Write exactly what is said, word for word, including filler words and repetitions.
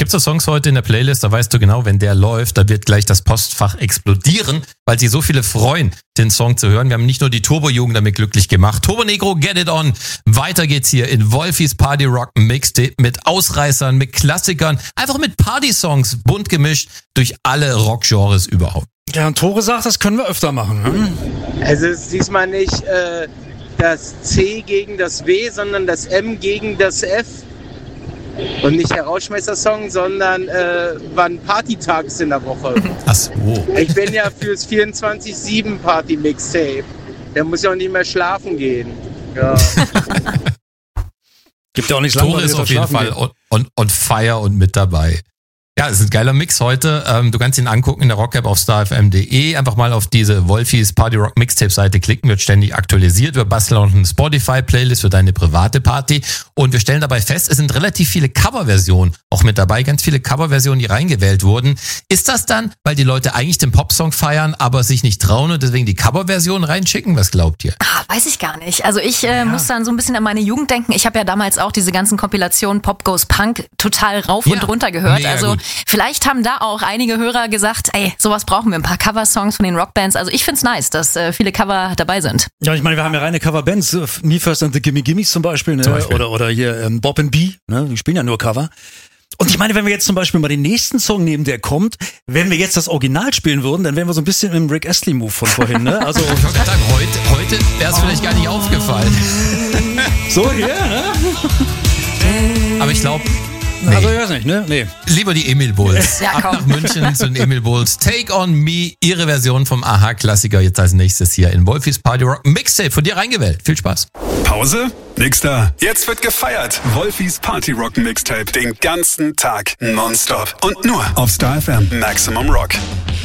gibt so Songs heute in der Playlist, da weißt du genau, wenn der läuft, da wird gleich das Postfach explodieren, weil sich so viele freuen, den Song zu hören. Wir haben nicht nur die Turbo-Jugend damit glücklich gemacht. Turbo Negro, Get It On. Weiter geht's hier in Wolfis Party Rock Mixtape mit Ausreißern, mit Klassikern, einfach mit Party-Songs, bunt gemischt durch alle Rockgenres überhaupt. Ja, und Tore sagt, das können wir öfter machen. Hm? Es ist diesmal nicht äh, das C gegen das W, sondern das M gegen das F. Und nicht der Rauschmeister-Song, sondern äh, wann Partytag ist in der Woche. Ach so. Ich bin ja fürs vierundzwanzig sieben Party-Mixtape. Da muss ich auch nicht mehr schlafen gehen. Ja. Gibt ja auch nicht Tore ist auf jeden Fall on, on, on fire und mit dabei. Ja, es ist ein geiler Mix heute. Ähm, du kannst ihn angucken in der Rock-App auf star f m punkt d e. Einfach mal auf diese Wolfis Party Rock Mixtape-Seite klicken, wird ständig aktualisiert. Wir basteln auch eine Spotify-Playlist für deine private Party. Und wir stellen dabei fest, es sind relativ viele Coverversionen auch mit dabei. Ganz viele Coverversionen, die reingewählt wurden. Ist das dann, weil die Leute eigentlich den Popsong feiern, aber sich nicht trauen und deswegen die Coverversion reinschicken? Was glaubt ihr? Ah, weiß ich gar nicht. Also ich äh, ja. muss dann so ein bisschen an meine Jugend denken. Ich habe ja damals auch diese ganzen Kompilationen Pop Goes Punk total rauf ja, und runter gehört. mega Also gut. Vielleicht haben da auch einige Hörer gesagt, ey, sowas brauchen wir, ein paar Coversongs von den Rockbands. Also ich find's nice, dass äh, viele Cover dabei sind. Ja, ich meine, wir haben ja reine Coverbands, uh, Me First and the Gimme Gimmes zum Beispiel, ne? Zum Beispiel. Oder, oder hier ähm, Bob and B, ne? Die spielen ja nur Cover. Und ich meine, wenn wir jetzt zum Beispiel mal den nächsten Song nehmen, der kommt, wenn wir jetzt das Original spielen würden, dann wären wir so ein bisschen im Rick Astley-Move von vorhin, ne? Also ich wollte gerade sagen, heute, heute wäre es vielleicht gar nicht aufgefallen. So, ja, ne? Aber ich glaube, nee. Also ich weiß nicht, ne? Nee. Lieber die Emil Bulls. Ja, Ab komm. nach München zu den Emil Bulls. Take on Me, ihre Version vom Aha-Klassiker jetzt als nächstes hier in Wolfis Party Rock Mixtape von dir reingewählt. Viel Spaß. Pause? Nix da. Jetzt wird gefeiert. Wolfis Party Rock Mixtape den ganzen Tag nonstop. Und nur auf Star F M. Maximum Rock.